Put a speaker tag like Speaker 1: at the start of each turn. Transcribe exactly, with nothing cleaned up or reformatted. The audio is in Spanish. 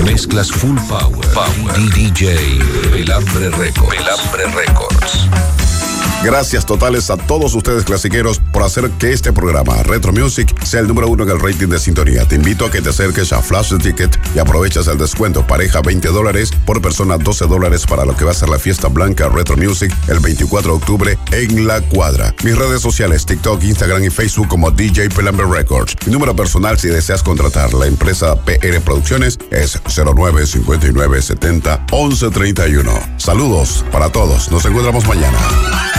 Speaker 1: Mezclas full power. Power. D J Pelambre Records. Pelambre Records.
Speaker 2: Gracias totales a todos ustedes clasiqueros por hacer que este programa Retro Music sea el número uno en el rating de sintonía. Te invito a que te acerques a Flash Ticket y aprovechas el descuento pareja veinte dólares, por persona doce dólares para lo que va a ser la fiesta blanca Retro Music el veinticuatro de octubre en La Cuadra. Mis redes sociales, TikTok, Instagram y Facebook como D J Pelambre Records. Mi número personal si deseas contratar la empresa P R Producciones es cero nueve cincuenta y nueve setenta once treinta y uno. Saludos para todos. Nos encontramos mañana.